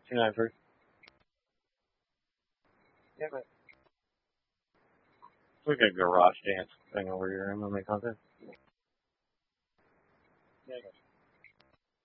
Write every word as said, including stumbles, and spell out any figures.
two nine three. Yeah, but we got a garage dance thing over here. M M A content. Yeah, I got you.